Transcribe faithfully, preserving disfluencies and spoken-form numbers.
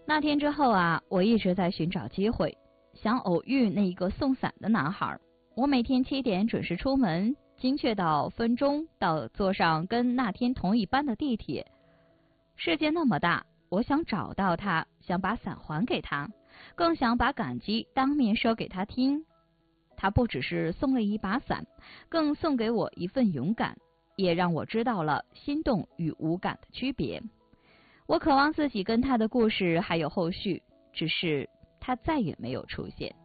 那天之后啊，我一直在寻找机会，想偶遇那一个送伞的男孩。我每天七点准时出门，精确到分钟到坐上跟那天同一班的地铁。世界那么大，我想找到他，想把伞还给他，更想把感激当面说给他听。他不只是送了一把伞，更送给我一份勇敢，也让我知道了心动与无感的区别。我渴望自己跟他的故事还有后续，只是他再也没有出现。